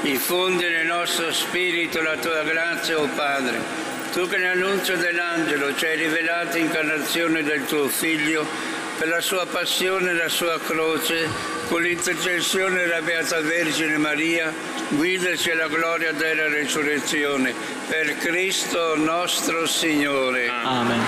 Diffondi nel nostro spirito la tua grazia, o Padre. Tu che nell'annunzio dell'angelo ci hai rivelato incarnazione del tuo Figlio, per la sua passione e la sua croce, con l'intercessione della Beata Vergine Maria, guidaci alla gloria della resurrezione. Per Cristo nostro Signore. Amen.